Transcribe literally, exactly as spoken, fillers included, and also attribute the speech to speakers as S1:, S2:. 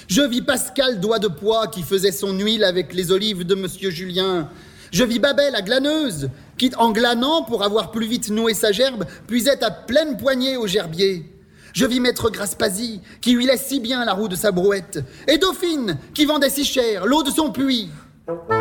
S1: Je vis Pascal Doigt de Poix qui faisait son huile avec les olives de Monsieur Julien. Je vis Babel la glaneuse qui, en glanant pour avoir plus vite noué sa gerbe, puisait à pleine poignée au gerbier. Je vis Maître Graspasie qui huilait si bien la roue de sa brouette. Et Dauphine qui vendait si cher l'eau de son puits.